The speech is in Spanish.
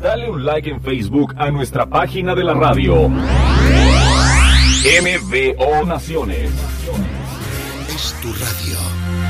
Dale un like en Facebook a nuestra página de la radio. MBO Naciones. Es tu radio.